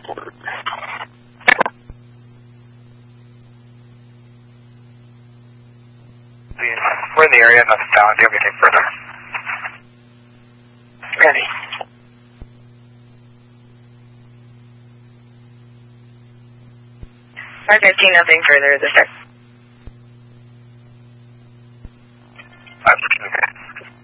We're in the area, nothing down. Do you have anything further? Ready. 515, nothing further, the start.